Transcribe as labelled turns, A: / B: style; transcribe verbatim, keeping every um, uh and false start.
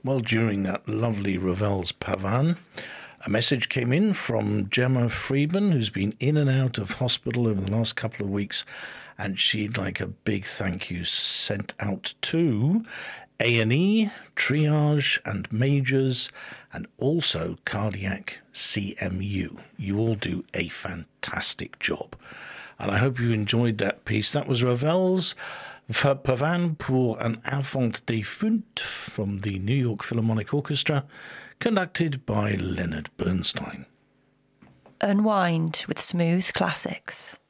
A: Well, during that lovely Ravel's Pavane, a message came in from Gemma Friedman, who's been in and out of hospital over the last couple of weeks, and she'd like a big thank you sent out to A and E, Triage and Majors, and also Cardiac C M U. You all do a fantastic job. And I hope you enjoyed that piece. That was Ravel's Pavane pour un enfant défunt from the New York Philharmonic Orchestra, conducted by Leonard Bernstein.
B: Unwind with smooth classics.